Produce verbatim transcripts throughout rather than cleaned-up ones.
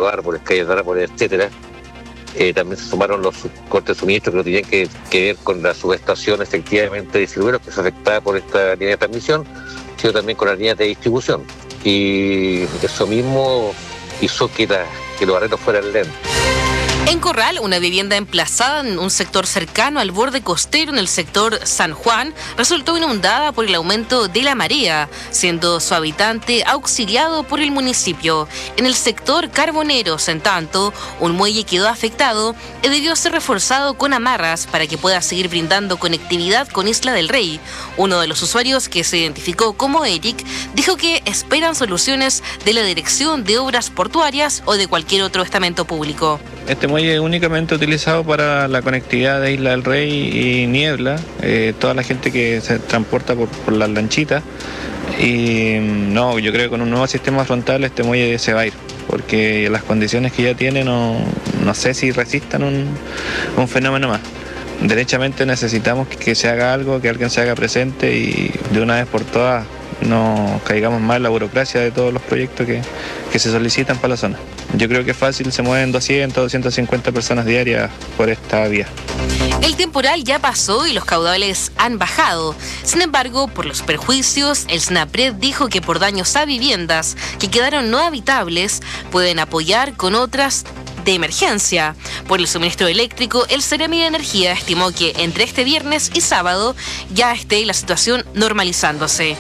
los árboles, calles de árboles, etcétera. Eh, también se sumaron los cortes de suministro que no tenían que, que ver con la subestación efectivamente de Silveros, que se afectaba por esta línea de transmisión, sino también con la línea de distribución. Y eso mismo hizo que, la, que los arreglos fueran lentos. En Corral, una vivienda emplazada en un sector cercano al borde costero en el sector San Juan resultó inundada por el aumento de la marea, siendo su habitante auxiliado por el municipio. En el sector Carboneros, en tanto, un muelle quedó afectado y debió ser reforzado con amarras para que pueda seguir brindando conectividad con Isla del Rey. Uno de los usuarios, que se identificó como Eric, dijo que esperan soluciones de la Dirección de Obras Portuarias o de cualquier otro estamento público. Este muelle es únicamente utilizado para la conectividad de Isla del Rey y Niebla, eh, toda la gente que se transporta por, por las lanchitas. Y no, yo creo que con un nuevo sistema frontal este muelle se va a ir, porque las condiciones que ya tiene no, no sé si resistan un, un fenómeno más. Derechamente necesitamos que, que se haga algo, que alguien se haga presente y de una vez por todas no caigamos más en la burocracia de todos los proyectos que, que se solicitan para la zona. Yo creo que es fácil, se mueven doscientas, doscientas cincuenta personas diarias por esta vía. El temporal ya pasó y los caudales han bajado. Sin embargo, por los perjuicios, el SNAPRED dijo que por daños a viviendas que quedaron no habitables, pueden apoyar con otras de emergencia. Por el suministro eléctrico, el Ceremi de Energía estimó que entre este viernes y sábado ya esté la situación normalizándose.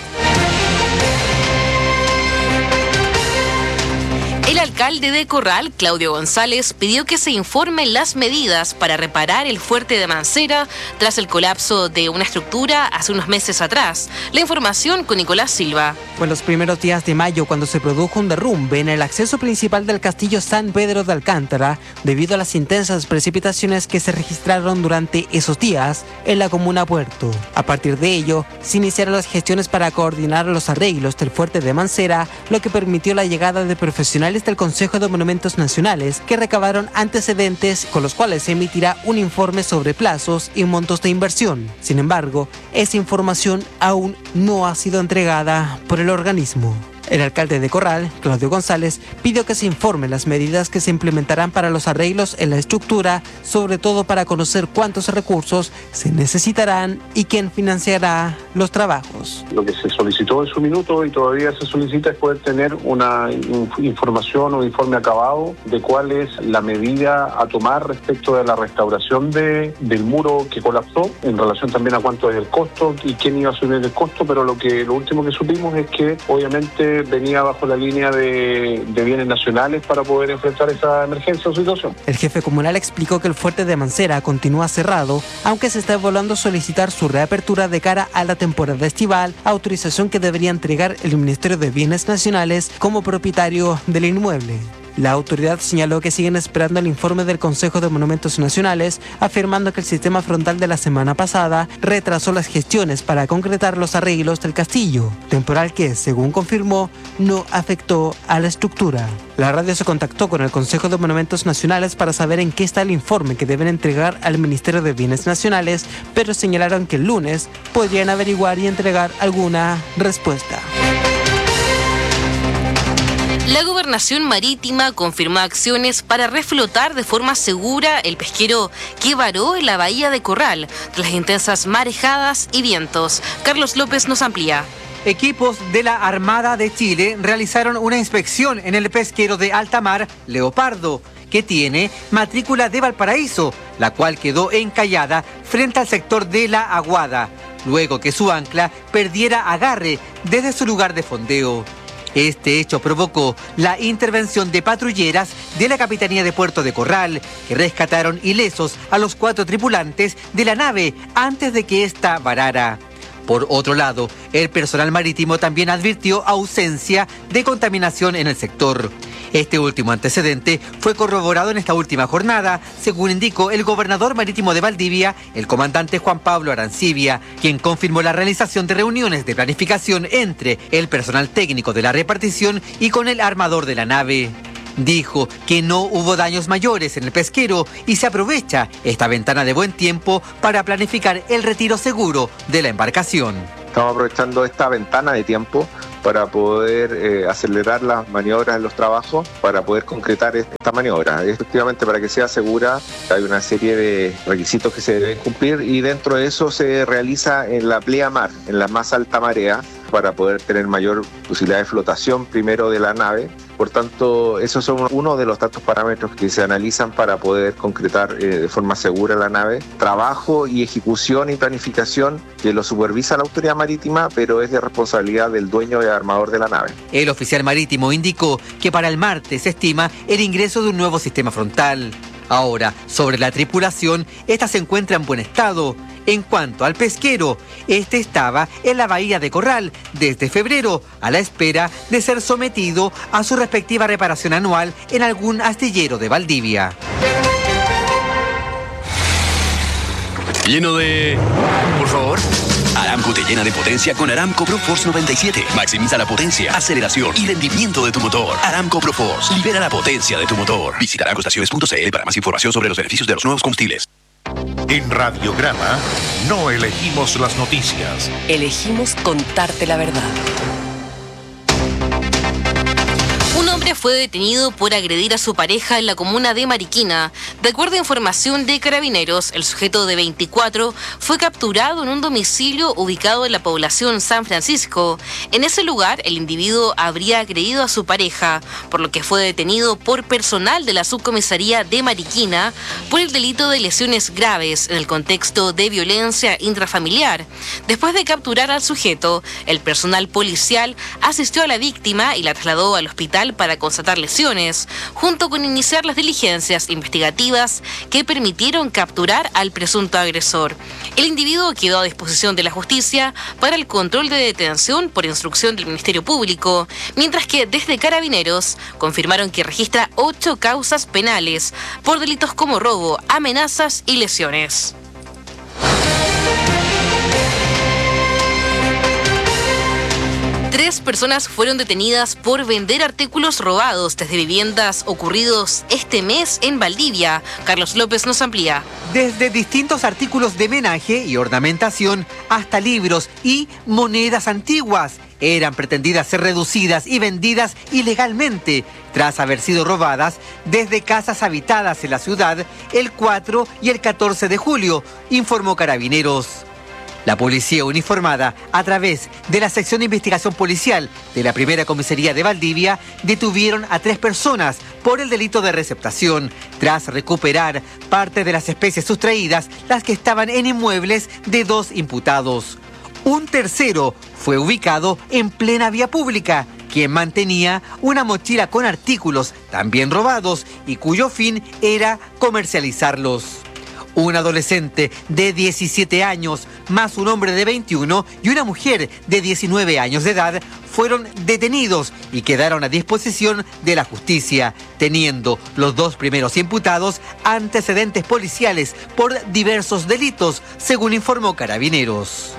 El alcalde de Corral, Claudio González, pidió que se informen las medidas para reparar el fuerte de Mancera tras el colapso de una estructura hace unos meses atrás. La información con Nicolás Silva. Fue en los primeros días de mayo cuando se produjo un derrumbe en el acceso principal del castillo San Pedro de Alcántara debido a las intensas precipitaciones que se registraron durante esos días en la comuna Puerto. A partir de ello, se iniciaron las gestiones para coordinar los arreglos del fuerte de Mancera, lo que permitió la llegada de profesionales del Consejo de Monumentos Nacionales que recabaron antecedentes con los cuales se emitirá un informe sobre plazos y montos de inversión. Sin embargo, esa información aún no ha sido entregada por el organismo. El alcalde de Corral, Claudio González, pidió que se informen las medidas que se implementarán para los arreglos en la estructura, sobre todo para conocer cuántos recursos se necesitarán y quién financiará los trabajos. Lo que se solicitó en su minuto y todavía se solicita es poder tener una información o informe acabado de cuál es la medida a tomar respecto de la restauración de, del muro que colapsó, en relación también a cuánto es el costo y quién iba a asumir el costo, pero lo que lo último que supimos es que obviamente venía bajo la línea de, de bienes nacionales para poder enfrentar esa emergencia o situación. El jefe comunal explicó que el fuerte de Mancera continúa cerrado, aunque se está evaluando solicitar su reapertura de cara a la temporada estival, autorización que debería entregar el Ministerio de Bienes Nacionales como propietario del inmueble. La autoridad señaló que siguen esperando el informe del Consejo de Monumentos Nacionales, afirmando que el sistema frontal de la semana pasada retrasó las gestiones para concretar los arreglos del castillo, temporal que, según confirmó, no afectó a la estructura. La radio se contactó con el Consejo de Monumentos Nacionales para saber en qué está el informe que deben entregar al Ministerio de Bienes Nacionales, pero señalaron que el lunes podrían averiguar y entregar alguna respuesta. La Gobernación Marítima confirmó acciones para reflotar de forma segura el pesquero que varó en la bahía de Corral tras las intensas marejadas y vientos. Carlos López nos amplía. Equipos de la Armada de Chile realizaron una inspección en el pesquero de alta mar Leopardo, que tiene matrícula de Valparaíso, la cual quedó encallada frente al sector de La Aguada, luego que su ancla perdiera agarre desde su lugar de fondeo. Este hecho provocó la intervención de patrulleras de la Capitanía de Puerto de Corral, que rescataron ilesos a los cuatro tripulantes de la nave antes de que ésta varara. Por otro lado, el personal marítimo también advirtió ausencia de contaminación en el sector. Este último antecedente fue corroborado en esta última jornada, según indicó el gobernador marítimo de Valdivia, el comandante Juan Pablo Arancibia, quien confirmó la realización de reuniones de planificación entre el personal técnico de la repartición y con el armador de la nave. Dijo que no hubo daños mayores en el pesquero y se aprovecha esta ventana de buen tiempo para planificar el retiro seguro de la embarcación. Estamos aprovechando esta ventana de tiempo para poder eh, acelerar las maniobras en los trabajos, para poder concretar esta maniobra. Efectivamente, para que sea segura, hay una serie de requisitos que se deben cumplir y dentro de eso se realiza en la pleamar, en la más alta marea, para poder tener mayor posibilidad de flotación primero de la nave. Por tanto, esos son uno de los tantos parámetros que se analizan para poder concretar eh, de forma segura la nave. Trabajo y ejecución y planificación que lo supervisa la autoridad marítima, pero es de responsabilidad del dueño y armador de la nave. El oficial marítimo indicó que para el martes se estima el ingreso de un nuevo sistema frontal. Ahora, sobre la tripulación, esta se encuentra en buen estado. En cuanto al pesquero, este estaba en la bahía de Corral desde febrero, a la espera de ser sometido a su respectiva reparación anual en algún astillero de Valdivia. Lleno de... Por favor. Aramco te llena de potencia con Aramco ProForce noventa y siete. Maximiza la potencia, aceleración y rendimiento de tu motor. Aramco ProForce libera la potencia de tu motor. Visita aramco estaciones punto c l para más información sobre los beneficios de los nuevos combustibles. En Radiograma no elegimos las noticias. Elegimos contarte la verdad. Un hombre fue detenido por agredir a su pareja en la comuna de Mariquina. De acuerdo a información de Carabineros, el sujeto de veinticuatro fue capturado en un domicilio ubicado en la población San Francisco. En ese lugar, el individuo habría agredido a su pareja, por lo que fue detenido por personal de la subcomisaría de Mariquina por el delito de lesiones graves en el contexto de violencia intrafamiliar. Después de capturar al sujeto, el personal policial asistió a la víctima y la trasladó al hospital para constatar lesiones, junto con iniciar las diligencias investigativas que permitieron capturar al presunto agresor. El individuo quedó a disposición de la justicia para el control de detención por instrucción del Ministerio Público, mientras que desde Carabineros confirmaron que registra ocho causas penales por delitos como robo, amenazas y lesiones. Tres personas fueron detenidas por vender artículos robados desde viviendas ocurridos este mes en Valdivia. Carlos López nos amplía. Desde distintos artículos de menaje y ornamentación hasta libros y monedas antiguas eran pretendidas ser reducidas y vendidas ilegalmente tras haber sido robadas desde casas habitadas en la ciudad el cuatro y el catorce de julio, informó Carabineros. La policía uniformada, a través de la sección de investigación policial de la primera comisaría de Valdivia, detuvieron a tres personas por el delito de receptación, tras recuperar parte de las especies sustraídas, las que estaban en inmuebles de dos imputados. Un tercero fue ubicado en plena vía pública, quien mantenía una mochila con artículos también robados y cuyo fin era comercializarlos. Un adolescente de diecisiete años, más un hombre de veintiuno y una mujer de diecinueve años de edad fueron detenidos y quedaron a disposición de la justicia, teniendo los dos primeros imputados antecedentes policiales por diversos delitos, según informó Carabineros.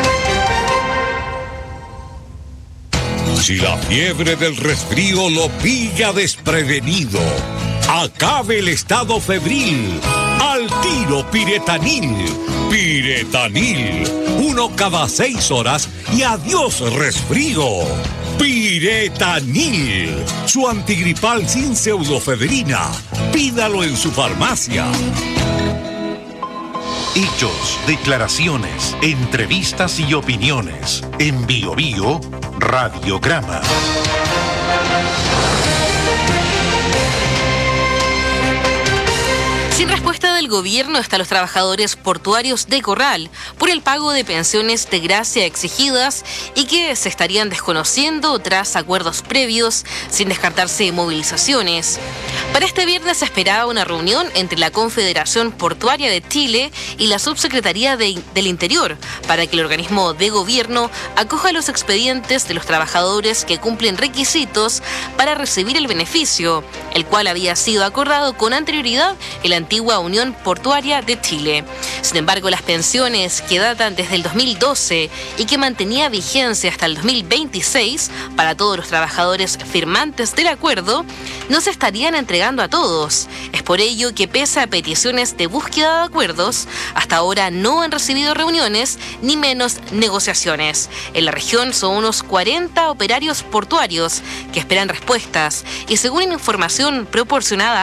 Si la fiebre del resfrío lo pilla desprevenido, acabe el estado febril. Al tiro Piretanil. Piretanil. Uno cada seis horas y adiós resfrío. Piretanil. Su antigripal sin pseudofebrina. Pídalo en su farmacia. Hechos, declaraciones, entrevistas y opiniones. En Bio Bio, Radiograma. Sin respuesta del gobierno están los trabajadores portuarios de Corral por el pago de pensiones de gracia exigidas y que se estarían desconociendo tras acuerdos previos, sin descartarse movilizaciones. Para este viernes se esperaba una reunión entre la Confederación Portuaria de Chile y la Subsecretaría de, del Interior para que el organismo de gobierno acoja los expedientes de los trabajadores que cumplen requisitos para recibir el beneficio, el cual había sido acordado con anterioridad en la antigua Unión Portuaria de Chile. Sin embargo, las pensiones que datan desde el dos mil doce y que mantenía vigencia hasta el dos mil veintiséis para todos los trabajadores firmantes del acuerdo no se estarían entregando a todos. Es por ello que, pese a peticiones de búsqueda de acuerdos, hasta ahora no han recibido reuniones ni menos negociaciones. En la región son unos cuarenta operarios portuarios que esperan respuestas y, según información proporcionada